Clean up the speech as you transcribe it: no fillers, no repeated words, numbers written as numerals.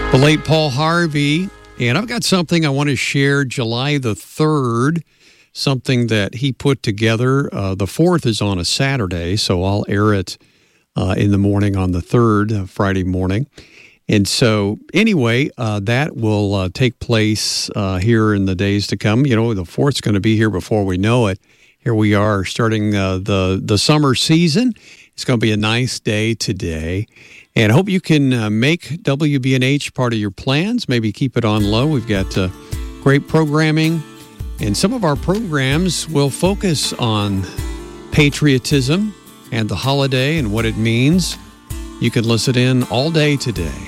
The late Paul Harvey, and I've got something I want to share July the 3rd, something that he put together. The 4th is on a Saturday, so I'll air it in the morning on the 3rd, Friday morning. And so anyway, that will take place here in the days to come. You know, the 4th's going to be here before we know it. Here we are starting the summer season. It's going to be a nice day today. And I hope you can make WBNH part of your plans. Maybe keep it on low. We've got great programming. And some of our programs will focus on patriotism and the holiday and what it means. You can listen in all day today.